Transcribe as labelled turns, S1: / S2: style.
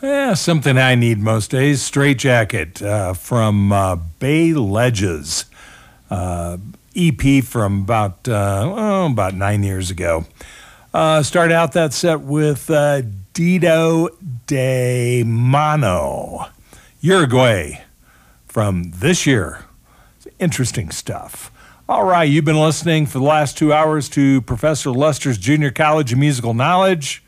S1: Yeah, something I need most days. Straight Jacket from Bay Ledges. EP from about 9 years ago. Started out that set with Dito de Mano, Uruguay, from this year. Interesting stuff. All right, you've been listening for the last 2 hours to Professor Lester's Junior College of Musical Knowledge.